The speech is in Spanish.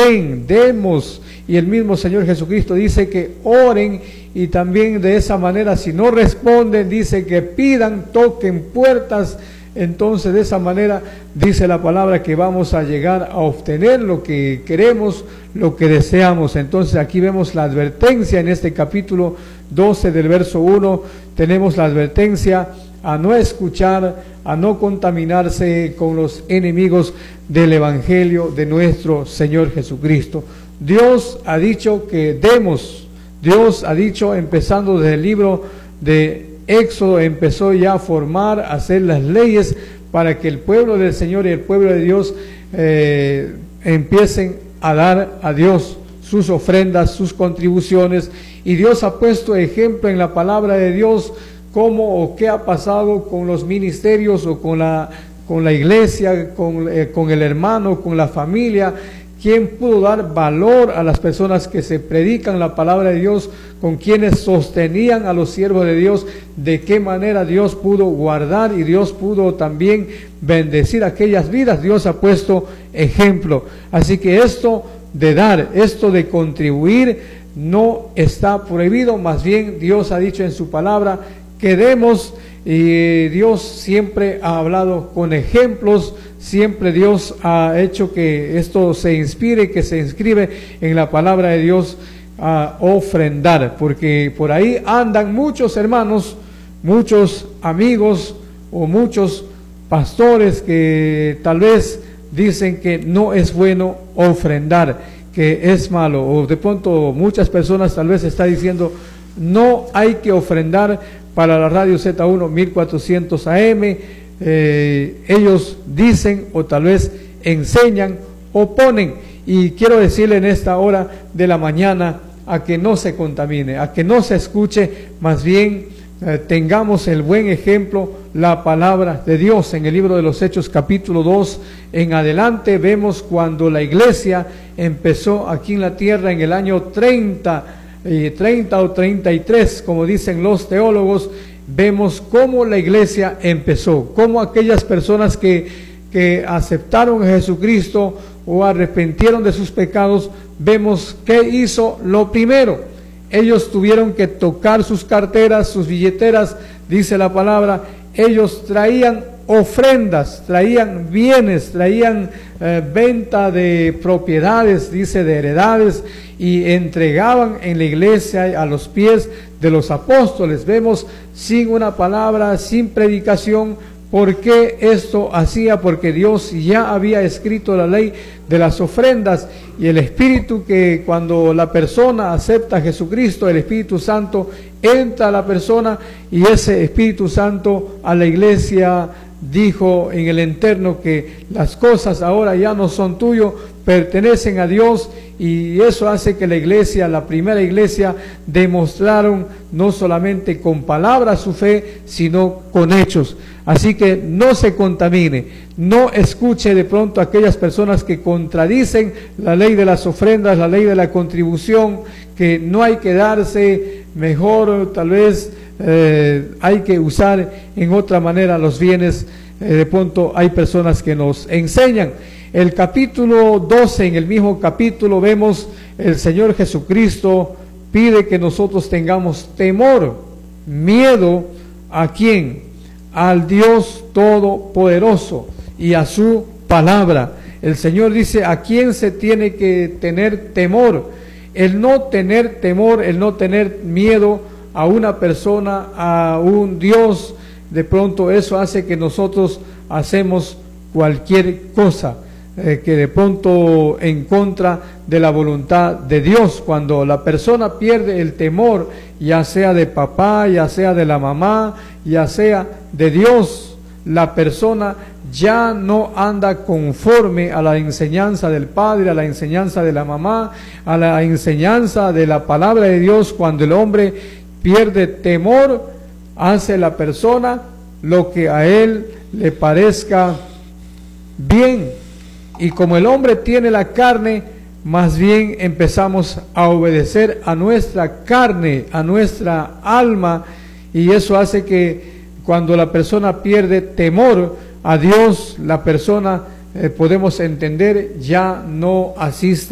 den, demos. Y el mismo Señor Jesucristo dice que oren, y también de esa manera, si no responden, dice que pidan, toquen puertas. Entonces de esa manera dice la palabra que vamos a llegar a obtener lo que queremos, lo que deseamos. Entonces aquí vemos la advertencia en este capítulo 12 del verso 1, tenemos la advertencia a no escuchar, a no contaminarse con los enemigos del Evangelio de nuestro Señor Jesucristo. Dios ha dicho que demos, Dios ha dicho, empezando desde el libro de Éxodo, empezó ya a formar, a hacer las leyes para que el pueblo del Señor y el pueblo de Dios empiecen a dar a Dios sus ofrendas, sus contribuciones. Y Dios ha puesto ejemplo en la palabra de Dios cómo o qué ha pasado con los ministerios o con la iglesia, con el hermano, con la familia. ¿Quién pudo dar valor a las personas que se predican la palabra de Dios, con quienes sostenían a los siervos de Dios? ¿De qué manera Dios pudo guardar y Dios pudo también bendecir aquellas vidas? Dios ha puesto ejemplo. Así que esto de dar, esto de contribuir, no está prohibido. Más bien Dios ha dicho en su palabra que demos, y Dios siempre ha hablado con ejemplos. Siempre Dios ha hecho que esto se inspire, que se inscribe en la palabra de Dios, a ofrendar, porque por ahí andan muchos hermanos, muchos amigos o muchos pastores que tal vez dicen que no es bueno ofrendar, que es malo, o de pronto muchas personas tal vez están diciendo no hay que ofrendar para la radio Z1 1400 AM. Ellos dicen o tal vez enseñan o ponen, y quiero decirle en esta hora de la mañana a que no se contamine, a que no se escuche, más bien tengamos el buen ejemplo, la palabra de Dios. En el libro de los Hechos capítulo 2 en adelante vemos cuando la iglesia empezó aquí en la tierra en el año 30 o 33, como dicen los teólogos. Vemos cómo la iglesia empezó, cómo aquellas personas que aceptaron a Jesucristo o arrepintieron de sus pecados, vemos que hizo lo primero. Ellos tuvieron que tocar sus carteras, sus billeteras, dice la palabra. Ellos traían ofrendas, traían bienes, traían venta de propiedades, dice, de heredades, y entregaban en la iglesia a los pies de los apóstoles. Vemos sin una palabra, sin predicación. ¿Por qué esto hacía? Porque Dios ya había escrito la ley de las ofrendas, y el Espíritu, que cuando la persona acepta a Jesucristo, el Espíritu Santo entra a la persona, y ese Espíritu Santo a la iglesia dijo en el interno que las cosas ahora ya no son tuyas, pertenecen a Dios. Y eso hace que la iglesia, la primera iglesia, demostraron no solamente con palabras su fe, sino con hechos. Así que no se contamine, no escuche de pronto a aquellas personas que contradicen la ley de las ofrendas, la ley de la contribución, que no hay que darse, mejor tal vez hay que usar en otra manera los bienes. De pronto hay personas que nos enseñan. El capítulo 12, en el mismo capítulo, vemos el Señor Jesucristo pide que nosotros tengamos temor, miedo. ¿A quién? Al Dios Todopoderoso y a su palabra. El Señor dice a quién se tiene que tener temor. El no tener temor, el no tener miedo a una persona, a un Dios, de pronto eso hace que nosotros hacemos cualquier cosa que de pronto en contra de la voluntad de Dios. Cuando la persona pierde el temor, ya sea de papá, ya sea de la mamá, ya sea de Dios, la persona ya no anda conforme a la enseñanza del padre, a la enseñanza de la mamá, a la enseñanza de la palabra de Dios. Cuando el hombre pierde temor, hace la persona lo que a él le parezca bien. Y como el hombre tiene la carne, más bien empezamos a obedecer a nuestra carne, a nuestra alma, y eso hace que cuando la persona pierde temor a Dios, la persona, podemos entender, ya no asiste